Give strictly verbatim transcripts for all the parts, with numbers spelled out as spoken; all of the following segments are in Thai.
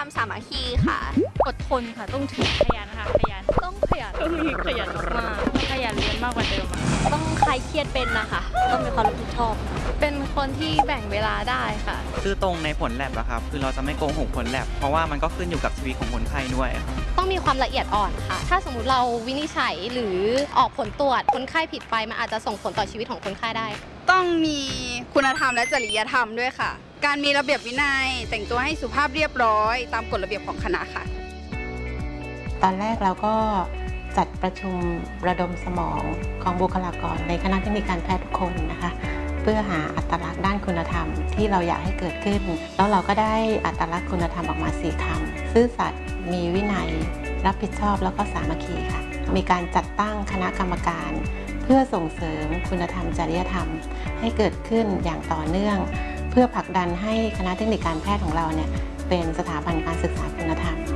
มสามัคคีค่ะอดทนค่ะต้องถึงขยันค่ะขยันต้องขยันต้องมีขยันมากขยันเรียนมากกว่าเดิมต้องคลายเครียดเป็นนะคะต้องมีความรับผิดชอบเป็นคนที่แบ่งเวลาได้ค่ะซื่อตรงในผลแลบอะครับคือเราจะไม่โกหกผลแลบเพราะว่ามันก็ขึ้นอยู่กับชีวิตของคนไข้ด้วยครับต้องมีความละเอียดอ่อนค่ะถ้าสมมุติเราวินิจฉัยหรือออกผลตรวจคนไข้ผิดไปมันอาจจะส่งผลต่อชีวิตของคนไข้ได้ต้องมีคุณธรรมและจริยธรรมด้วยค่ะการมีระเบียบวินัยแต่งตัวให้สุภาพเรียบร้อยตามกฎระเบียบของคณะค่ะตอนแรกเราก็จัดประชุมระดมสมองของบุคลากรในคณะเทคนิคการแพทย์ทุกคนนะคะเพื่อหาอัตลักษณ์ด้านคุณธรรมที่เราอยากให้เกิดขึ้นแล้วเราก็ได้อัตลักษณ์คุณธรรมออกมาสี่คำซื่อสัตย์มีวินัยรับผิดชอบแล้วก็สามัคคีค่ะมีการจัดตั้งคณะกรรมการเพื่อส่งเสริมคุณธรรมจริยธรรมให้เกิดขึ้นอย่างต่อเนื่องเพื่อผลักดันให้คณะเทคนิคการแพทย์ของเราเนี่ยเป็นสถาบันการศึกษาคุณธรรม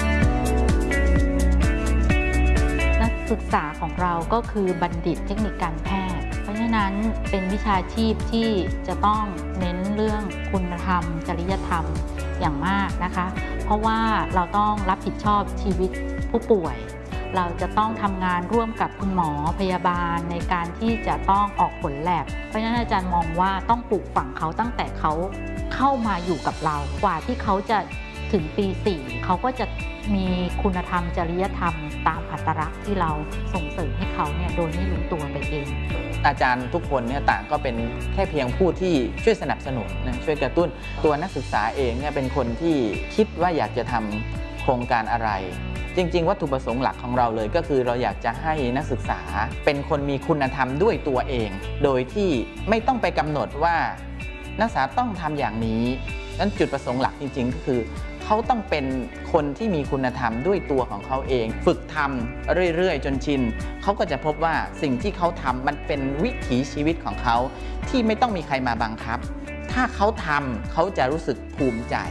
นักศึกษาของเราก็คือบัณฑิตเทคนิคการแพทย์เพราะฉะนั้นเป็นวิชาชีพที่จะต้องเน้นเรื่องคุณธรรมจริยธรรมอย่างมากนะคะเพราะว่าเราต้องรับผิดชอบชีวิตผู้ป่วยเราจะต้องทำงานร่วมกับคุณหมอพยาบาลในการที่จะต้องออกผลแลบเพราะฉะนั้นอาจารย์มองว่าต้องปลูกฝังเขาตั้งแต่เขาเข้ามาอยู่กับเรากว่าที่เขาจะถึงปีสี่เขาก็จะมีคุณธรรมจริยธรรมตามอัตลักษณ์ที่เราส่งเสริมให้เขาเนี่ยโดยไม่รู้ตัวไปเองอาจารย์ทุกคนเนี่ยต่างก็เป็นแค่เพียงผู้ที่ช่วยสนับสนุนนะช่วยกระตุ้นตัวนักศึกษาเองเนี่ยเป็นคนที่คิดว่าอยากจะทำโครงการอะไรจริงๆวัตถุประสงค์หลักของเราเลยก็คือเราอยากจะให้นักศึกษาเป็นคนมีคุณธรรมด้วยตัวเองโดยที่ไม่ต้องไปกำหนดว่านักศึกษาต้องทำอย่างนี้นั้นจุดประสงค์หลักจริงๆก็คือเขาต้องเป็นคนที่มีคุณธรรมด้วยตัวของเขาเองฝึกทำเรื่อยๆจนชินเขาก็จะพบว่าสิ่งที่เขาทำมันเป็นวิถีชีวิตของเขาที่ไม่ต้องมีใครมาบังคับถ้าเขาทำเขาจะรู้สึกภูมิใจ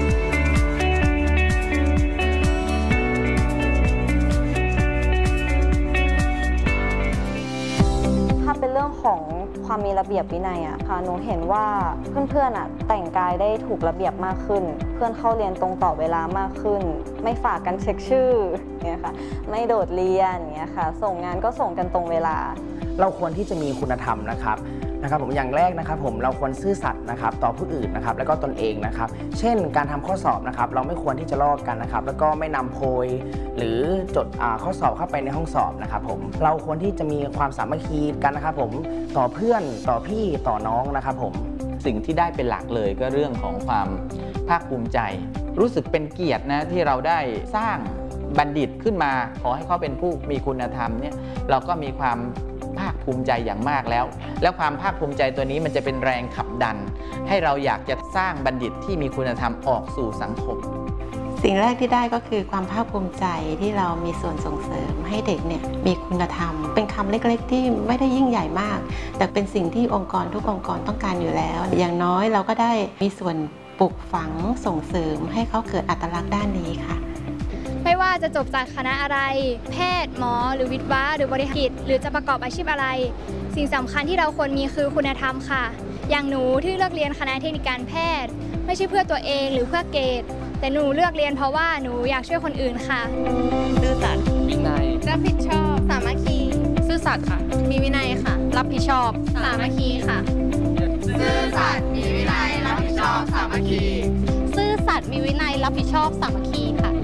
ถ้าเป็นเรื่องของความมีระเบียบวินัยอะค่ะหนูเห็นว่าเพื่อนๆอะแต่งกายได้ถูกระเบียบมากขึ้นเพื่อนเข้าเรียนตรงต่อเวลามากขึ้นไม่ฝากกันเช็คชื่อเนี่ยค่ะไม่โดดเรียนเนี่ยค่ะส่งงานก็ส่งกันตรงเวลาเราควรที่จะมีคุณธรรมนะครับนะครับผมอย่างแรกนะครับผมเราควรซื่อสัตย์นะครับต่อผู้อื่นนะครับแล้วก็ตนเองนะครับเช่นการทำข้อสอบนะครับเราไม่ควรที่จะลอกกันนะครับแล้วก็ไม่นำโพยหรือจดข้อสอบเข้าไปในห้องสอบนะครับผมเราควรที่จะมีความสามัคคีกันนะครับผมต่อเพื่อนต่อพี่ต่อน้องนะครับผมสิ่งที่ได้เป็นหลักเลยก็เรื่องของความภาคภูมิใจรู้สึกเป็นเกียรตินะที่เราได้สร้างบัณฑิตขึ้นมาขอให้เขาเป็นผู้มีคุณธรรมเนี่ยเราก็มีความภาคภูมิใจอย่างมากแล้วแล้วความภาคภูมิใจตัวนี้มันจะเป็นแรงขับดันให้เราอยากจะสร้างบัณฑิตที่มีคุณธรรมออกสู่สังคมสิ่งแรกที่ได้ก็คือความภาคภูมิใจที่เรามีส่วนส่งเสริมให้เด็กเนี่ยมีคุณธรรมเป็นคำเล็กๆที่ไม่ได้ยิ่งใหญ่มากแต่เป็นสิ่งที่องค์กรทุกองค์กรต้องการอยู่แล้วอย่างน้อยเราก็ได้มีส่วนปลูกฝังส่งเสริมให้เขาเกิดอัตลักษณ์ด้านนี้ค่ะไม่ว่าจะจบจากคณะอะไรแพทย์หมอหรือวิทย์วะหรือบริหารกิจหรือจะประกอบอาชีพอะไรสิ่งสำคัญที่เราควรมีคือคุณธรรมค่ะอย่างหนูที่เลือกเรียนคณะเทคนิคการแพทย์ไม่ใช่เพื่อตัวเองหรือเพื่อเกรดแต่หนูเลือกเรียนเพราะว่าหนูอยากช่วยคนอื่นค่ะซื่อสัตย์วินัยรับผิดชอบสามัคคีซื่อสัตย์ค่ะมีวินัยค่ะรับผิดชอบสามัคคีค่ะซื่อสัตย์มีวินัยรับผิดชอบสามัคคีซื่อสัตย์มีวินัยรับผิดชอบสามัคคีค่ะ